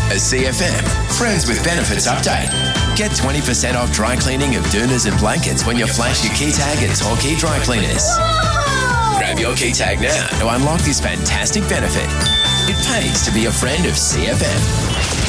A CFM Friends with Benefits update. Get 20% off dry cleaning of doonas and blankets when you flash your key tag at Torquay Dry Cleaners. Whoa! Grab your key tag now to unlock this fantastic benefit. It pays to be a friend of CFM.